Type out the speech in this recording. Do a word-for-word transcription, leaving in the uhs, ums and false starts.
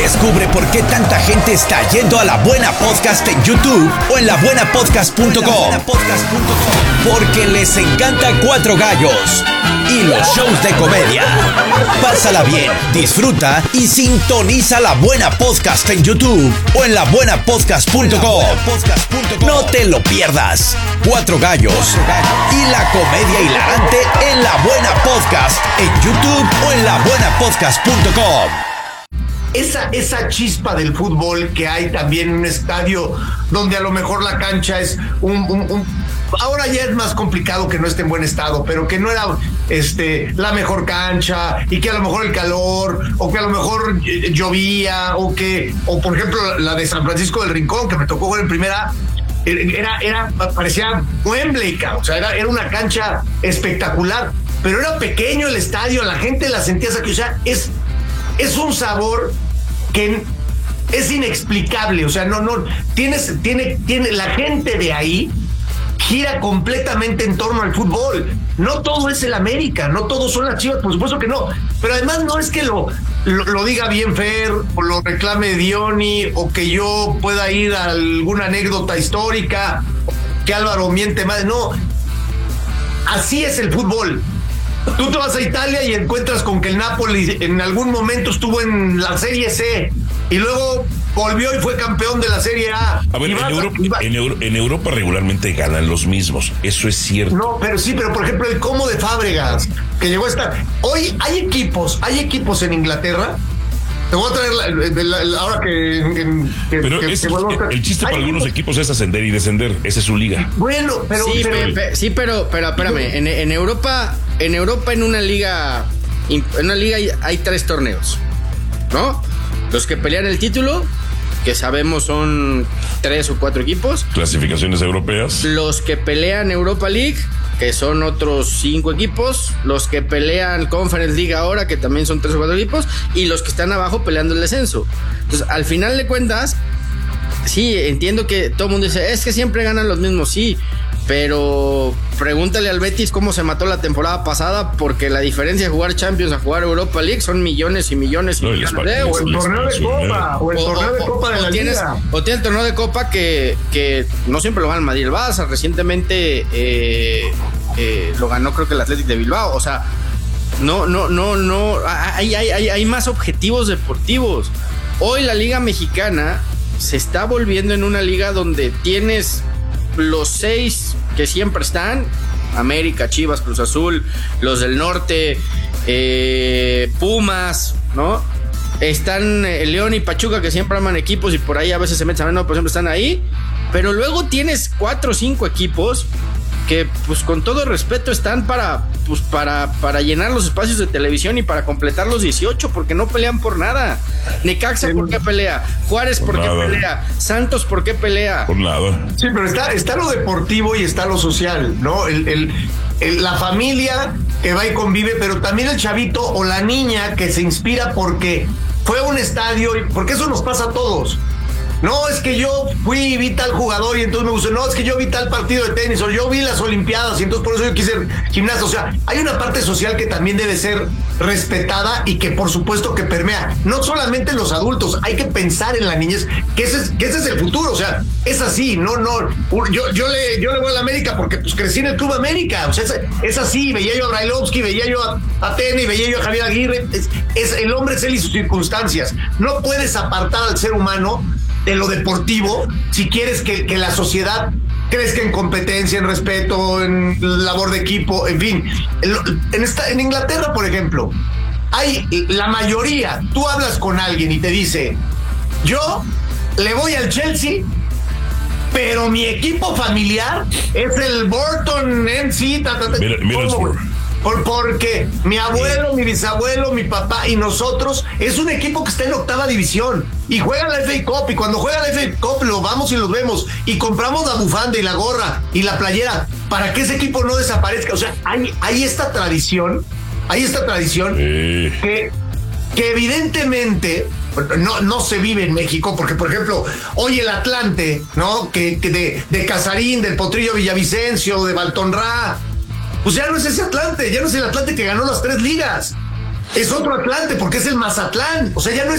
Descubre por qué tanta gente está yendo a La Buena Podcast en YouTube o en la buena podcast punto com. Porque les encanta Cuatro Gallos y los shows de comedia. Pásala bien, disfruta y sintoniza La Buena Podcast en YouTube o en la buena podcast punto com. No te lo pierdas. Cuatro Gallos y la comedia hilarante en La Buena Podcast en YouTube o en la buena podcast punto com. Esa, esa chispa del fútbol que hay también en un estadio donde a lo mejor la cancha es un, un, un ahora ya es más complicado que no esté en buen estado, pero que no era este, la mejor cancha y que a lo mejor el calor o que a lo mejor llovía o que, o por ejemplo la de San Francisco del Rincón que me tocó jugar en primera, era, era parecía Wembley, o sea, era, era una cancha espectacular, pero era pequeño el estadio, la gente la sentía, o sea, es Es un sabor que es inexplicable, o sea, no, no, tienes, tiene, tiene, la gente de ahí gira completamente en torno al fútbol. No todo es el América, no todos son las Chivas, por supuesto que no, pero además no es que lo, lo, lo diga bien Fer, o lo reclame Diony, o que yo pueda ir a alguna anécdota histórica, que Álvaro miente más, no, así es el fútbol. Tú te vas a Italia y encuentras con que el Napoli en algún momento estuvo en la Serie C y luego volvió y fue campeón de la Serie A. A ver, en Europa, en, Euro, en Europa regularmente ganan los mismos, eso es cierto. No, pero sí, pero por ejemplo el Como de Fábregas, que llegó a estar... Hoy hay equipos, hay equipos en Inglaterra. Te voy a traer la, la, la, ahora que... que pero que, es, que el, el chiste para algunos equipos es ascender y descender. Esa es su liga. Bueno, pero... Sí, pero, pe, pe, sí, pero, pero espérame. En, en Europa, en Europa en una liga... En una liga hay, hay tres torneos, ¿no? Los que pelean el título, que sabemos son tres o cuatro equipos. Clasificaciones europeas. Los que pelean Europa League, que son otros cinco equipos, los que pelean Conference League ahora, que también son tres o cuatro equipos, y los que están abajo peleando el descenso. Entonces, al final de cuentas, sí, entiendo que todo el mundo dice, es que siempre ganan los mismos, sí, pero pregúntale al Betis cómo se mató la temporada pasada, porque la diferencia de jugar Champions a jugar Europa League son millones y millones y no, millones les, de euros. O el torneo de Copa, o el o, torneo o, de Copa de la tienes, Liga. O tiene el torneo de Copa que, que no siempre lo gana el Madrid, el Barça, recientemente eh, eh, lo ganó creo que el Athletic de Bilbao, o sea, no, no, no, no, hay, hay, hay, hay más objetivos deportivos. Hoy la Liga Mexicana se está volviendo en una liga donde tienes los seis que siempre están, América, Chivas, Cruz Azul, los del norte, eh, Pumas, ¿no? Están eh, León y Pachuca, que siempre arman equipos y por ahí a veces se meten, no, por ejemplo, están ahí, pero luego tienes cuatro o cinco equipos que, pues, con todo respeto, están para, pues, para, para llenar los espacios de televisión y para completar los dieciocho, porque no pelean por nada. Necaxa, ¿por qué pelea? Juárez, ¿por, ¿por qué pelea? Santos, ¿por qué pelea? Por nada. Sí, pero está, está lo deportivo y está lo social, ¿no? El, el, el, la familia que va y convive, pero también el chavito o la niña que se inspira porque fue a un estadio, porque eso nos pasa a todos. No, es que yo fui y vi tal jugador y entonces me gustó. No, es que yo vi tal partido de tenis o yo vi las Olimpiadas y entonces por eso yo quise gimnasio. O sea, hay una parte social que también debe ser respetada y que por supuesto que permea. No solamente en los adultos, hay que pensar en la niñez, que ese es, que ese es el futuro. O sea, es así, no, no. Yo, yo, le, yo le voy a la América porque pues crecí en el Club América. O sea, es, es así. Veía yo a Brailovsky, veía yo a, a Teni, veía yo a Javier Aguirre. Es, es, el hombre es él y sus circunstancias. No puedes apartar al ser humano de lo deportivo si quieres que, que la sociedad crezca en competencia, en respeto, en labor de equipo, en fin. En, en, esta, en Inglaterra, por ejemplo, hay la mayoría, tú hablas con alguien y te dice, yo le voy al Chelsea, pero mi equipo familiar es el Burton M C, ta, ta, ta. Middlesbrough. Por, porque mi abuelo, mi bisabuelo, mi papá y nosotros es un equipo que está en octava división y juega la F A Cup, y cuando juega la F A Cup lo vamos y los vemos y compramos la bufanda y la gorra y la playera para que ese equipo no desaparezca. O sea, hay, hay esta tradición, hay esta tradición eh. que, que evidentemente no, no se vive en México, porque por ejemplo, hoy el Atlante, ¿no? Que, que de, de Casarín, del Potrillo Villavicencio, de Baltonrá, pues ya no es ese Atlante, ya no es el Atlante que ganó las tres ligas. Es otro Atlante porque es el Mazatlán. O sea, ya no es